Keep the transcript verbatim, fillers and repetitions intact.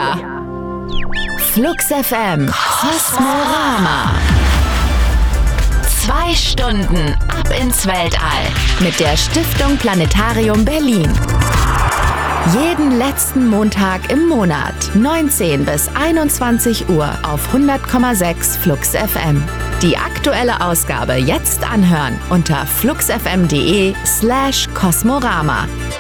Halleluja! Flux F M Kosmorama. Zwei Stunden ab ins Weltall mit der Stiftung Planetarium Berlin. Jeden letzten Montag im Monat, neunzehn bis einundzwanzig Uhr auf hundert Komma sechs Flux F M. Die aktuelle Ausgabe jetzt anhören unter fluxfm.de slash Kosmorama.